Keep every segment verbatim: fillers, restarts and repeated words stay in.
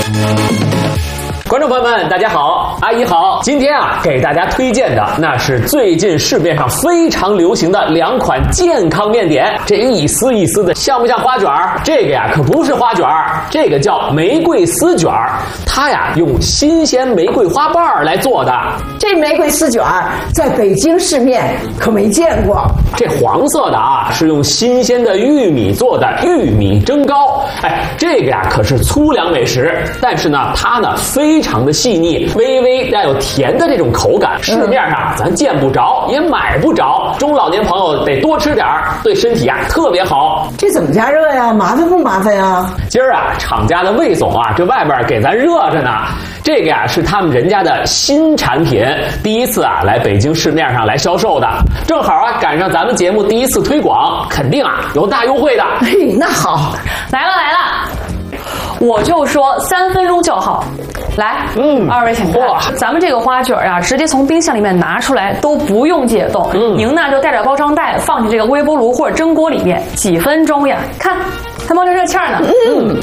观众朋友们，大家好，阿姨好。今天啊，给大家推荐的那是最近市面上非常流行的两款健康面点，这一丝一丝的，像不像花卷儿？这个呀，可不是花卷儿，这个叫玫瑰丝卷儿。它呀，用新鲜玫瑰花瓣来做的。 这玫瑰丝卷儿在北京市面可没见过。 这黄色的啊，是用新鲜的玉米做的玉米蒸糕。哎，这个呀，可是粗粮美食，但是呢，它呢非。非常的细腻，微微带有甜的这种口感，市面上咱见不着，也买不着。中老年朋友得多吃点儿，对身体啊特别好。 这怎么加热呀？麻烦不麻烦呀？ 今儿啊，厂家的魏总啊，这外边给咱热着呢。这个呀是他们人家的新产品，第一次啊来北京市面上来销售的，正好啊赶上咱们节目第一次推广，肯定啊有大优惠的。 嘿，那好， 来了来了。我就说三分钟就好，来，嗯，二位请看，咱们这个花卷呀、啊，直接从冰箱里面拿出来都不用解冻，嗯，您呢就带着包装袋放进这个微波炉或者蒸锅里面，几分钟呀，看，还冒着热气儿呢，嗯。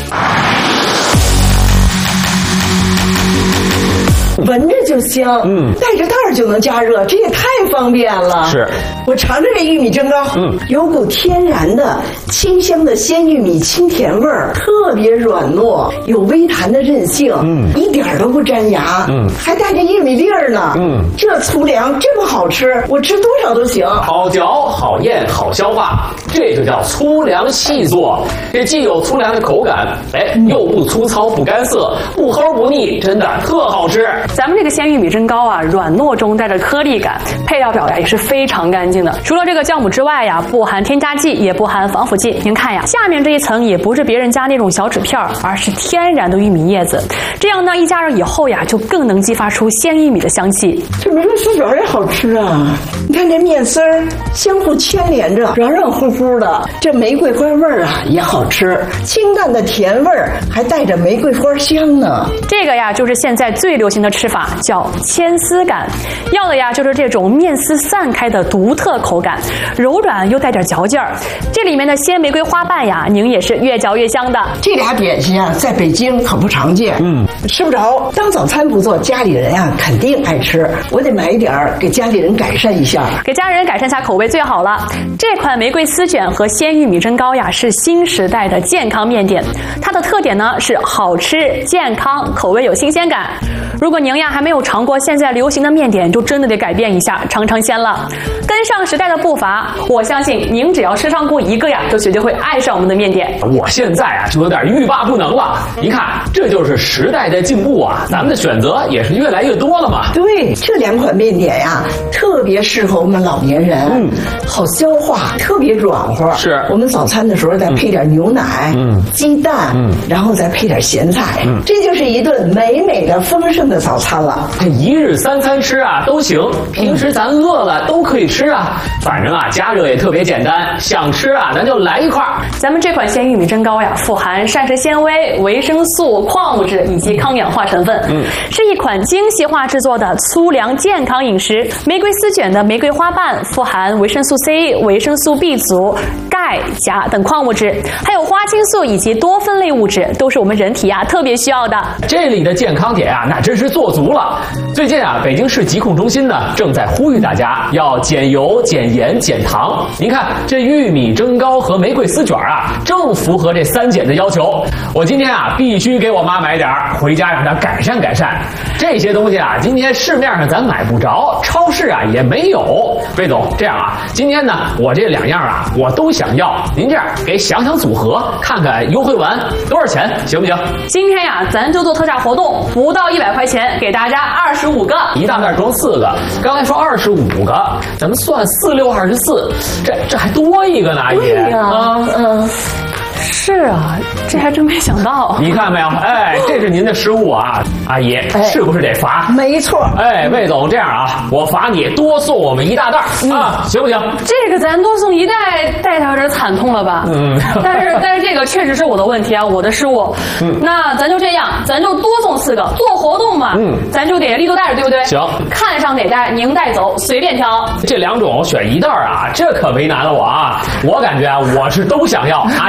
闻着就香，嗯，带着袋儿就能加热，这也太方便了。 是， 我尝尝这玉米蒸糕，嗯，有股天然的清香的鲜玉米清甜味儿，特别软糯，有微弹的韧性，嗯，一点都不粘牙，嗯，还带着玉米粒儿呢，嗯，这粗粮这么好吃，我吃多少都行。 好嚼、好咽、好消化，这就叫粗粮细做。这既有粗粮的口感，哎，又不粗糙不干涩，不齁不腻，真的特好吃。 咱们这个鲜玉米蒸糕啊，软糯中带着颗粒感，配料表呀也是非常干净的。除了这个酵母之外呀，不含添加剂，也不含防腐剂。您看呀，下面这一层也不是别人家那种小纸片，而是天然的玉米叶子。这样呢，一加热以后呀，就更能激发出鲜玉米的香气。 这玫瑰丝卷也好吃啊！你看这面丝儿相互牵连着，软软乎乎的。这玫瑰花味儿啊也好吃，清淡的甜味儿还带着玫瑰花香呢。 这个呀，就是现在最流行的吃法，叫牵丝感，要的呀就是这种面丝散开的独特口感，柔软又带点嚼劲儿。这里面的鲜玫瑰花瓣呀，您也是越嚼越香的。 这俩点心啊，在北京可不常见，嗯，吃不着。当早餐不做，家里人呀、啊、肯定爱吃。我得买一点儿，给家里人改善一下， 给家人改善下口味最好了。这款玫瑰丝卷和鲜玉米蒸糕呀，是新时代的健康面点，它的特点呢是好吃、健康，口味有新鲜感。如果您呀还没有尝过现在流行的面点，就真的得改变一下，尝尝鲜了，跟上时代的步伐。我相信您只要吃上过一个呀，就绝对会爱上我们的面点。 我现在啊就有点欲罢不能了。您看，这就是时代的进步啊，咱们的选择也是越来越多了嘛。 对，这两款面点呀，特别适合我们老年人，嗯，好消化，特别软和。 是， 我们早餐的时候再配点牛奶，嗯，鸡蛋，嗯，然后再配点咸菜，嗯，这就是一顿美美的丰盛的早餐了。 这一日三餐吃啊都行，平时咱饿了都可以吃啊。反正啊加热也特别简单，想吃啊咱就来一块。 咱们这款鲜玉米蒸糕呀，富含膳食纤维、维生素、矿物质以及抗氧化成分，嗯，是一款精细化制作的粗粮健康饮食。玫瑰丝卷的玫瑰花瓣富含维生素 C、维生素 B 族、钙、钾等矿物质，还有花青素以及多酚类物质，都是我们人体呀特别需要的。 这里的健康点啊，那真是做足了。最近啊，北京市疾控中心呢正在呼吁大家要减油、减盐、减糖。您看这玉米蒸糕和玫瑰丝卷啊，正符合这三减的要求。我今天啊必须给我妈买点儿，回家让她改善改善。这些东西啊，今天市面上咱买不着，超市啊也没有。魏总，这样啊，今天呢我这两样啊我都想要，您这样给想想组合，看看优惠完多少钱，行不行？ 今天呀，咱就做特价活动，不到一百块钱，给大家二十五个， 一大袋装四个。刚才说二十五个，咱们算四六二十四，这这还多一个呢，阿姨。 对呀， 啊，嗯。是啊，这还真没想到。 你看没有？哎，这是您的失误啊，阿姨，哎、是不是得罚？ 没错。 哎，魏总，这样啊，我罚你多送我们一大袋、嗯、啊，行不行？ 这个咱多送一袋，袋它有点惨痛了吧？嗯。但是但是这个确实是我的问题啊，我的失误。嗯。那咱就这样，咱就多送四个，做活动嘛。嗯。咱就得力度带着，对不对？ 行。 看上哪袋您带走，随便挑。 这两种选一袋啊，这可为难了我啊！我感觉啊，我是都想要。阿姨您觉得？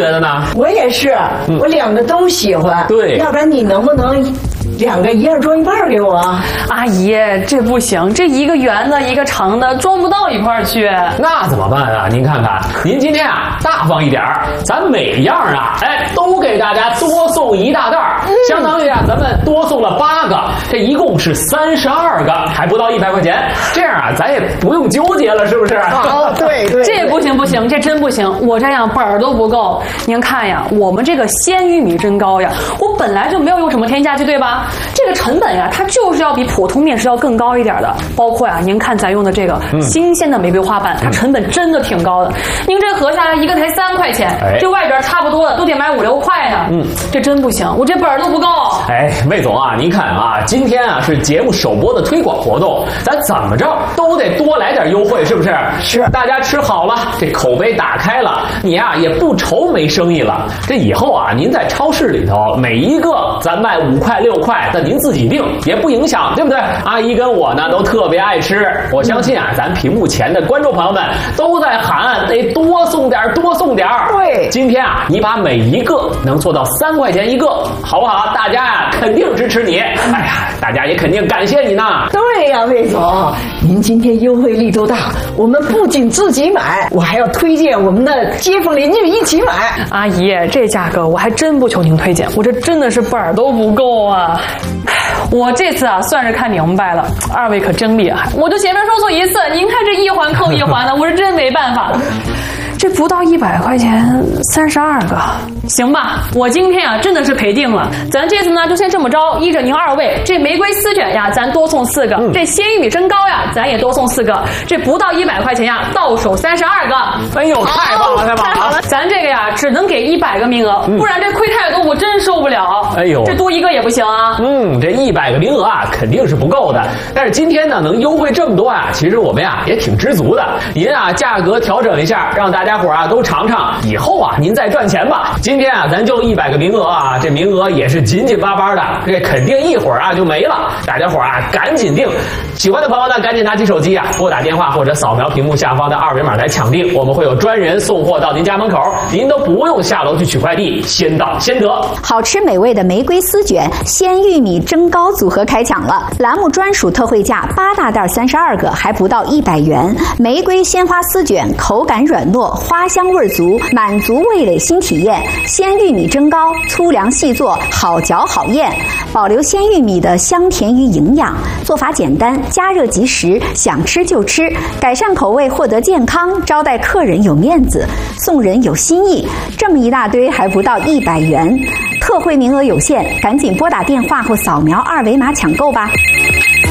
觉得呢？ 我也是，嗯、我两个都喜欢。 对， 要不然你能不能两个一样装一半给我？ 阿姨，这不行，这一个圆的，一个长的，装不到一块儿去。 那怎么办啊？您看看，您今天啊大方一点儿，咱每样啊，哎，都给大家多送一大袋儿，嗯、相当于啊咱们多送了八个，这一共是三十二个，还不到一百块钱。这样啊，咱也不用纠结了，是不是？ 哦，对对， 这不行不行，这真不行，我这样本儿都不够。您看呀，我们这个鲜玉米蒸糕呀，我本来就没有用什么添加剂，对吧？这个成本呀，它就是要比普通面食要更高一点的。包括呀，您看咱用的这个新鲜的玫瑰花瓣，它成本真的挺高的。您这合下来一个才三块钱， 哎、 这外边差不多的都得买五六块呢。嗯，这真不行，我这本儿都不够。 哎，魏总啊，您看啊，今天啊是节目首播的推广活动，咱怎么着都得多来点优惠，是不是？ 是， 大家吃好了，这口碑打开了，你啊也不愁没生意了。这以后啊，您在超市里头每一个咱卖五块六块的，您自己定也不影响，对不对？阿姨跟我呢都特别爱吃，我相信啊，咱屏幕前的观众朋友们都在喊得多送点，多送点。 对， 今天啊，你把每一个能做到三块钱一个，好不好？大家呀、啊、肯定支持你。哎呀，大家也肯定感谢你呢。 对呀、啊，魏总，您今天优惠力度大，我们不仅自己买，我还要推荐我们的街坊邻居一起买。 阿姨，这价格我还真不求您推荐，我这真的是本儿都不够啊。我这次啊算是看明白了，二位可真厉害，我就前面说错一次，您看这一环扣一环的，我是真没办法了。这不到一百块钱，三十二个，行吧？我今天啊真的是赔定了。咱这次呢就先这么着，依着您二位，这玫瑰丝卷呀，咱多送四个；嗯、这鲜玉米蒸糕呀，咱也多送四个。这不到一百块钱呀，到手三十二个。 哎呦，太棒了，太棒了！ 好了，咱这个呀只能给一百个名额，嗯、不然这亏太多，我真受不了。 哎呦， 这多一个也不行啊。 嗯，这一百个名额啊肯定是不够的，但是今天呢能优惠这么多啊，其实我们呀也挺知足的。您啊价格调整一下，让大家伙啊都尝尝，以后啊您再赚钱吧。今天啊咱就一百个名额啊，这名额也是紧紧巴巴的，这肯定一会儿啊就没了。大家伙啊赶紧订，喜欢的朋友呢赶紧拿起手机啊拨打电话或者扫描屏幕下方的二维码来抢订，我们会有专人送货到您家门口，您都不用下楼去取快递，先到先得。 好吃美味的玫瑰丝卷、鲜玉米蒸糕组合开抢了，栏目专属特惠价八大袋三十二个，还不到一百元。玫瑰鲜花丝卷口感软糯，花香味足，满足味蕾新体验。鲜玉米蒸糕粗粮细做，好嚼好咽，保留鲜玉米的香甜与营养。做法简单，加热即食，想吃就吃，改善口味，获得健康，招待客人有面子，送人有新意。这么一大堆还不到一百元，特惠名额有限，赶紧拨打电话或扫描二维码抢购吧。